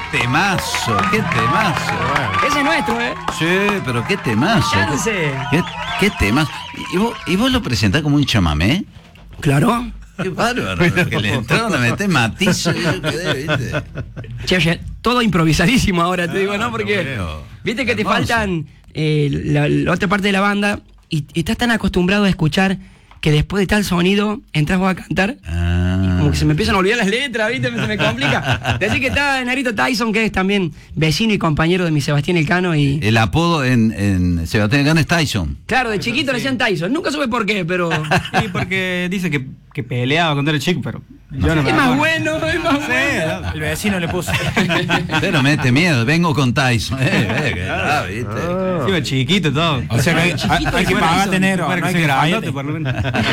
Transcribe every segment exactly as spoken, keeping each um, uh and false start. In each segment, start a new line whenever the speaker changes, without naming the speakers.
temazo, qué temazo.
Ese es nuestro, ¿eh?
Sí, pero qué temazo.
Chance.
Qué, qué temazo. ¿Y vos, ¿Y vos lo presentás como un chamamé?
Claro.
Qué bárbaro, que le entraron a meter matices y yo quedé, ¿viste?
Che, oye, todo improvisadísimo ahora, te
Ah,
digo, ¿no? Porque,
no
viste que
Hermoso.
te faltan eh, la, la otra parte de la banda y, y estás tan acostumbrado a escuchar que después de tal sonido entras vos a cantar.
Ah.
Como que se me empiezan a olvidar las letras, ¿viste? Se me complica. Decir que está Narito Tyson, que es también vecino y compañero de mi Sebastián Elcano y...
El apodo en, en Sebastián Elcano es Tyson.
Claro, de chiquito le decían Tyson. Nunca supe por qué, pero...
Sí, porque dice que, que peleaba cuando era chico, pero yo no me
Es más
acuerdo.
bueno, es más bueno.
El vecino le puso.
Pero mete miedo, vengo con Tyson. Eh, eh, que, ah, ¿viste?
Sí, chiquito todo.
O sea que hay, hay- hay que pagarte negro,
Para
no
que
hay
se
que
grandote,
fallarte.
por lo menos.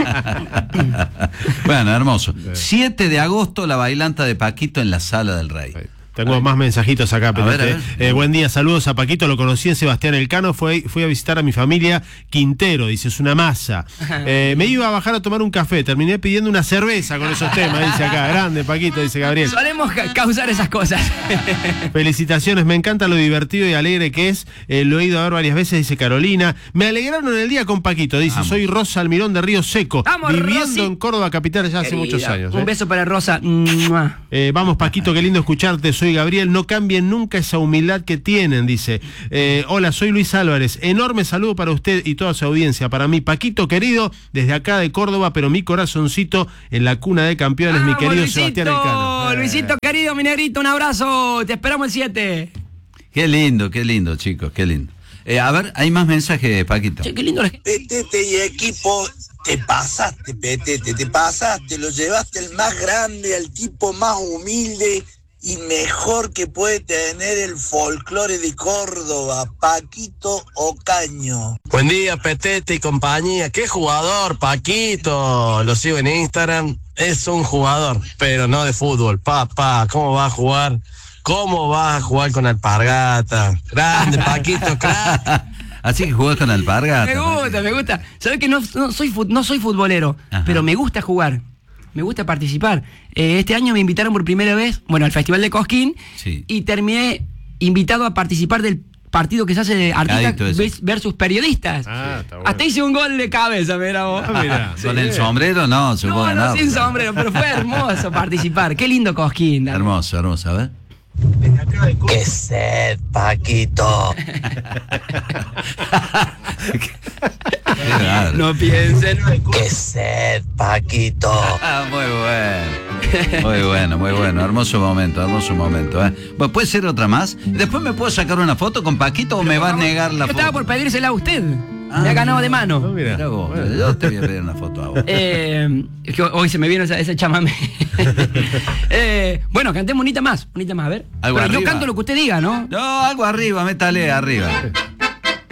Bueno, hermoso. siete de agosto, la bailanta de Paquito en la Sala del Rey.
Tengo más mensajitos acá,
A ver,
Petete.
a ver.
Eh, buen día, saludos a Paquito, lo conocí en Sebastián Elcano, fui, fui a visitar a mi familia Quintero, dice, es una masa. Eh, me iba a bajar a tomar un café, terminé pidiendo una cerveza con esos temas, dice acá, grande Paquito, dice Gabriel.
Solemos ca- causar esas cosas.
Felicitaciones, me encanta lo divertido y alegre que es, eh, lo he ido a ver varias veces, dice Carolina. Me alegraron el día con Paquito, dice,
Vamos.
soy Rosa Almirón de Río Seco,
Vamos,
viviendo
Rosy.
en Córdoba capital ya hace
Querida,
muchos años.
Un
eh.
beso para Rosa. Mua.
Eh, vamos Paquito, qué lindo escucharte, soy Gabriel, no cambien nunca esa humildad que tienen, dice. Eh, hola, soy Luis Álvarez, enorme saludo para usted y toda su audiencia, para mí, Paquito querido, desde acá de Córdoba, pero mi corazoncito en la cuna de campeones, mi
Vamos,
querido
Luisito,
Sebastián Elcano. Eh.
Luisito querido, mi negrito, un abrazo. Te esperamos el siete.
Qué lindo, qué lindo, chicos, qué lindo. Eh, a ver, hay más mensajes, Paquito.
Che, qué lindo la gente.
Petete y equipo, te pasaste, Petete, te pasaste, lo llevaste al más grande, al tipo más humilde y mejor que puede tener el folclore de Córdoba, Paquito Ocaño.
Buen día, Petete y compañía. ¿Qué jugador, Paquito? Lo sigo en Instagram. Es un jugador, pero no de fútbol. Papá, ¿cómo va a jugar? ¿Cómo vas a jugar con Alpargata? Grande, Paquito, crack.
Así que jugás con Alpargata.
Me gusta, me gusta. Sabes que no, no soy fut- no soy futbolero,
Ajá.
pero me gusta jugar. Me gusta participar. Eh, este año me invitaron por primera vez, bueno, al Festival de Cosquín,
Sí.
y terminé invitado a participar del partido que se hace de artistas
Adicto eso.
ves- versus periodistas.
Ah, está bueno.
Hasta hice un gol de cabeza, mira vos.
Ah, mira.
Con el sombrero no, se
No,
puede
no,
ganar.
sin sombrero, pero fue hermoso participar. Qué lindo Cosquín. dale.
Hermoso, hermoso, a ver.
¡Qué sed, Paquito!
Claro.
No piensen.
¡Qué sed, Paquito!
Ah, muy bueno. Muy bueno, muy bueno. Hermoso momento, hermoso momento. ¿eh? Bueno, ¿puede ser otra más? Después me puedo sacar una foto con Paquito o me va a negar la
Yo
foto.
estaba por pedírsela a usted.
Ah,
me ha ganado de mano.
No, mira.
Mirá vos, yo te voy a pedir una foto a vos.
Eh, es que hoy se me vino ese, ese chamamé. eh, bueno, cantemos unita más, unita más, a ver.
Algo
Pero yo
arriba.
canto lo que usted diga, ¿no?
No, algo arriba, métale arriba.